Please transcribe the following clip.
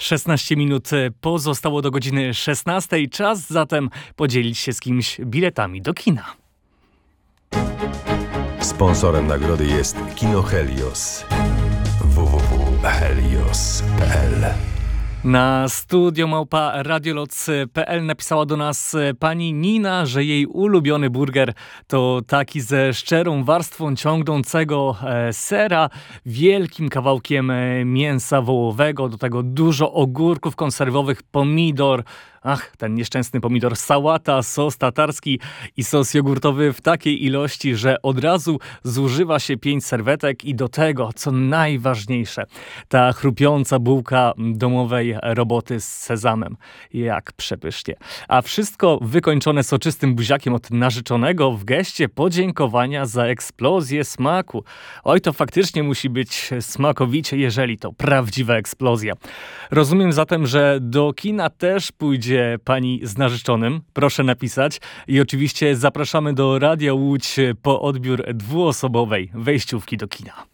16 minut pozostało do godziny 16. Czas zatem podzielić się z kimś biletami do kina. Sponsorem nagrody jest Kino Helios. www.helios.pl. Na studio@radioloc.pl napisała do nas pani Nina, że jej ulubiony burger to taki ze szczerą warstwą ciągnącego sera, wielkim kawałkiem mięsa wołowego, do tego dużo ogórków konserwowych, pomidor, ten nieszczęsny pomidor, sałata, sos tatarski i sos jogurtowy w takiej ilości, że od razu zużywa się 5 serwetek i do tego, co najważniejsze, ta chrupiąca bułka domowej roboty z sezamem. Jak przepysznie. A wszystko wykończone soczystym buziakiem od narzeczonego w geście podziękowania za eksplozję smaku. Oj, to faktycznie musi być smakowicie, jeżeli to prawdziwa eksplozja. Rozumiem zatem, że do kina też pójdzie pani z narzeczonym. Proszę napisać. I oczywiście zapraszamy do Radia Łódź po odbiór dwuosobowej wejściówki do kina.